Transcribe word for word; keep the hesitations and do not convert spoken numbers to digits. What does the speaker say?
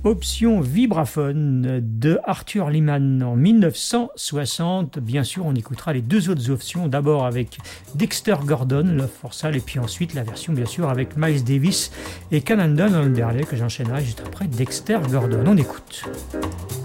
Option vibraphone de Arthur Liman en mille neuf cent soixante. Bien sûr, on écoutera les deux autres options. D'abord avec Dexter Gordon, Love for Sale, et puis ensuite la version bien sûr avec Miles Davis et Cannon Underlay que j'enchaînerai juste après Dexter Gordon. On écoute.